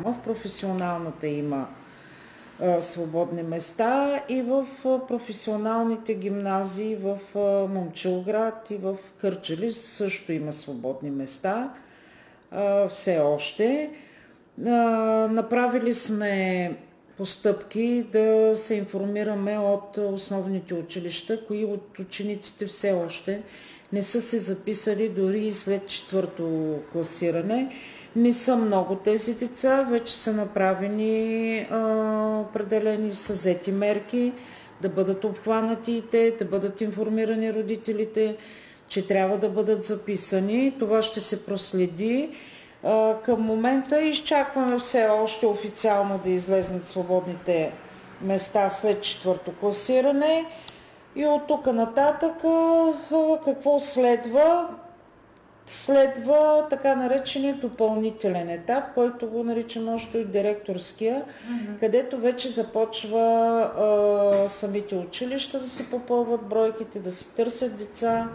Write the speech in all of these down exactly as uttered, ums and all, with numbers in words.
В професионалната има а, свободни места и в а, професионалните гимназии в а, Момчилград и в Кърджали също има свободни места. А, все още. А, направили сме постъпки да се информираме от основните училища, кои от учениците все още не са се записали дори и след четвърто класиране. Не са много тези деца, вече са направени а, определени са взети мерки да бъдат обхванати и те, да бъдат информирани родителите, че трябва да бъдат записани. Това ще се проследи. А, към момента изчакваме все още официално да излезнат свободните места след четвърто класиране. И от тук нататък какво следва? Следва така наречения допълнителен етап, който го наричаме още и директорския, mm-hmm. където вече започва а, самите училища да се попълват бройките, да се търсят деца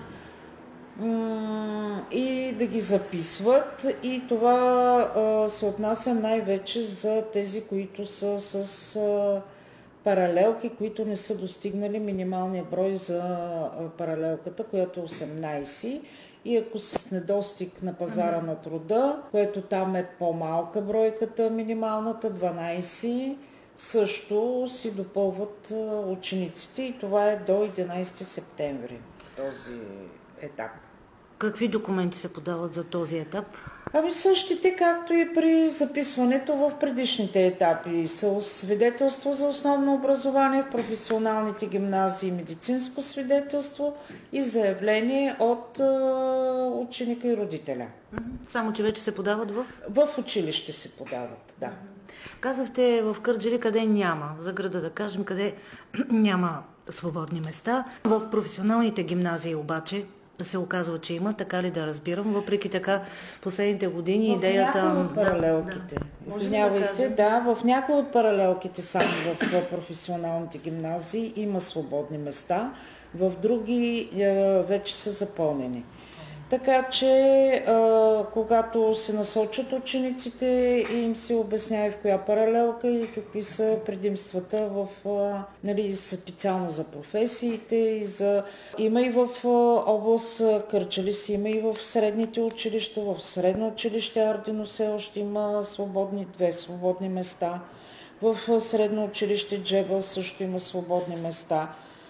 м- и да ги записват. И това а, се отнася най-вече за тези, които са с а, паралелки, които не са достигнали минималния брой за паралелката, която е осемнайсет. И ако с недостиг на пазара mm-hmm. на труда, което там е по-малка бройката, минималната дванайсет, също си допълват учениците и това е до единайсети септември този етап. Какви документи се подават за този етап? Ами същите, както и при записването в предишните етапи. Са свидетелство за основно образование в професионалните гимназии, медицинско свидетелство и заявление от е, ученика и родителя. Само, че вече се подават в? В училище се подават, да. Казахте в Кърджали къде няма, за града да кажем, къде няма свободни места. В професионалните гимназии обаче се оказва, че има, така ли да разбирам, въпреки така последните години в идеята... В някои от паралелките. Да. Извинявайте, да, да, в някои от паралелките само в, в професионалните гимназии има свободни места, в други е, вече са запълнени. Така че, а, когато се насочат учениците, им се обяснява в коя паралелка и какви са предимствата в, а, нали, специално за професиите. И за... Има и в а, област Кърджали си, има и в средните училища, в средно училище Ардино все още има свободни, две свободни места. В средно училище Джебел също има свободни места.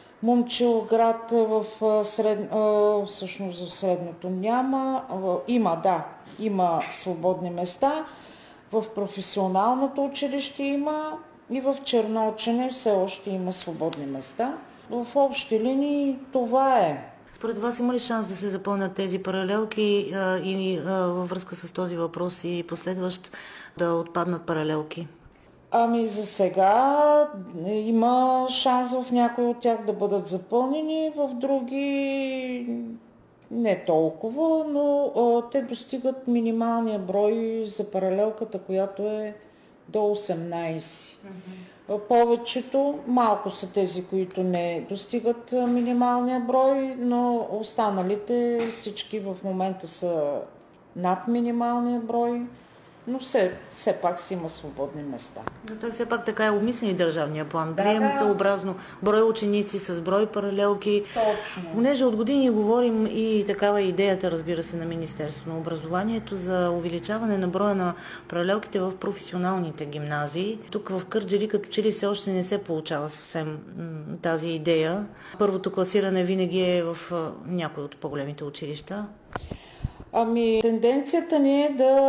Момчилград в сред... всъщност в средното няма. Има, да, има свободни места. В професионалното училище има и в Черноочене все още има свободни места. В общи линии това е. Според вас има ли шанс да се запълнят тези паралелки а, и а, във връзка с този въпрос и последващ да отпаднат паралелки? Ами за сега има шанс в някои от тях да бъдат запълнени, в други не толкова, но а, те достигат минималния брой за паралелката, която е до осемнайсет. Mm-hmm. Повечето, малко са тези, които не достигат минималния брой, но останалите всички в момента са над минималния брой. Но все, все пак си има свободни места. Но той все пак така е обмислен и държавния план. Да, Прием да. съобразно брой ученици с брой паралелки. Точно. Понеже от години говорим и такава идеята, разбира се, на Министерството на образованието за увеличаване на броя на паралелките в професионалните гимназии. Тук в Кърджали като че ли все още не се получава съвсем м- тази идея. Първото класиране винаги е в а, някои от по-големите училища. Ами, тенденцията ни е да,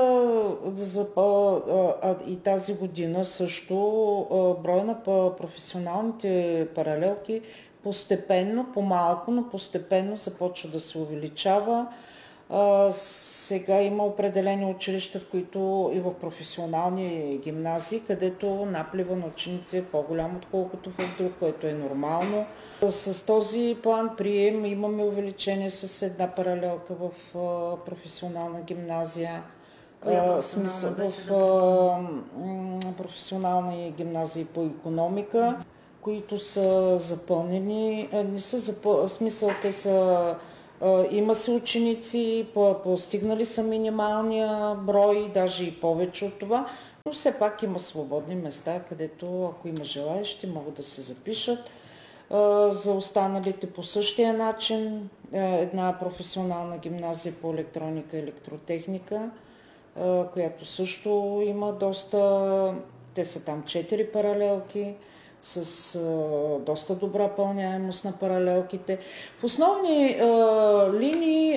да запа, а, и тази година също а, броя на професионалните паралелки постепенно, по-малко, но постепенно започва да се увеличава. А, сега има определени училища, в които и в професионални гимназии, където наплива на ученици е по-голям, отколкото в друг, което е нормално. С този план прием имаме увеличение с една паралелка в а, професионална гимназия. А, смисъл, в а, професионални гимназии по икономика, които са запълнени. Не са запъл... смисъл, те са... Има се ученици, постигнали са минималния брой, даже и повече от това, Но все пак има свободни места, където ако има желаещи, могат да се запишат. За останалите по същия начин една професионална гимназия по електроника и електротехника, която също има доста, те са там четири паралелки, с доста добра пълняемост на паралелките. В основни линии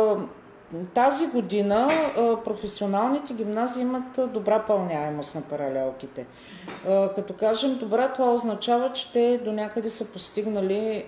тази година професионалните гимназии имат добра пълняемост на паралелките. Като кажем добра, това означава, че те до някъде са постигнали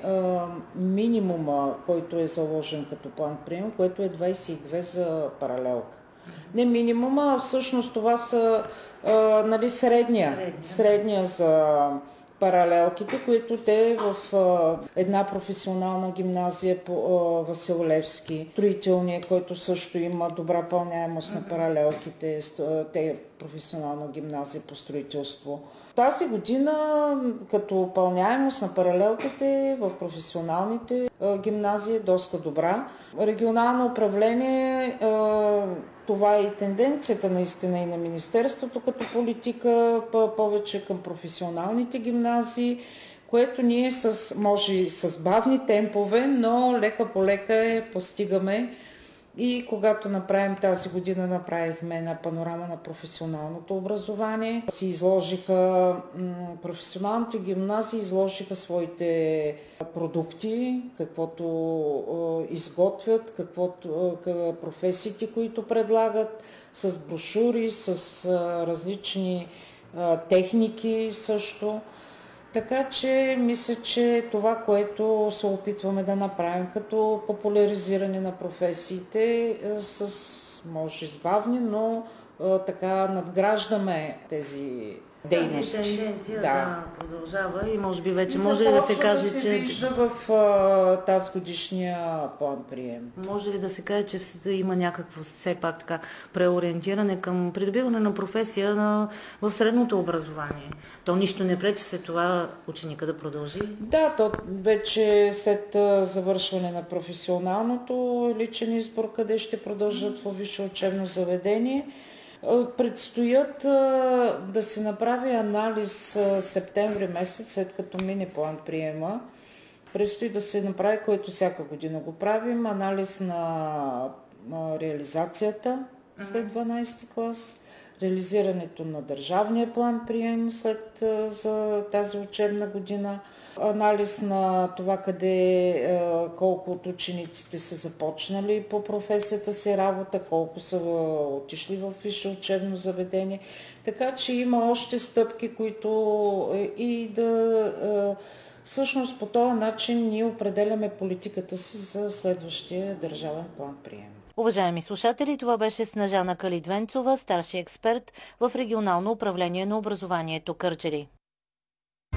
минимума, който е заложен като план прием, което е двайсет и две за паралелка. Не минимума, а всъщност това са нали, средния, средния за паралелките, които те в а, една професионална гимназия по а, Васил Левски, строителния, който също има добра пълняемост на паралелките, те професионална гимназия по строителство. Тази година, като пълняемост на паралелките в професионалните а, гимназии е доста добра. Регионално управление, а, това е и тенденцията наистина и на Министерството като политика, повече към професионалните гимназии, което ние с, може и с бавни темпове, но лека по лека е постигаме. И когато направим тази година, направихме една панорама на професионалното образование. Си изложиха, професионалните гимназии изложиха своите продукти, каквото е, изготвят, каквото, е, професиите, които предлагат, с брошури, с е, различни е, техники също. Така че мисля, че това, което се опитваме да направим като популяризиране на професиите, с може избавни, но така надграждаме тези дейности. Тази тенденция да. да продължава и може би вече и може ли да се каже, да се че... вижда в а, тази годишния план прием. Може ли да се каже, че има някакво все пак така преориентиране към придобиване на професия на, в средното образование? То нищо не пречи след това ученика да продължи? Да, то вече след а, завършване на професионалното личен избор, къде ще продължат в висше учебно заведение. Предстоят а, да се направи анализ а, септември месец, след като мине план приема. Предстои да се направи, който всяка година го правим, анализ на, на реализацията след дванайсети клас, реализирането на държавния план прием след а, за тази учебна година, анализ на това къде, колко от учениците са започнали по професията си работа, колко са отишли в висше учебно заведение. Така че има още стъпки, които и да... Всъщност по този начин ние определяме политиката си за следващия държавен план прием. Уважаеми слушатели, това беше Снежана Калидвенцова, старши експерт в регионално управление на образованието Кърджали.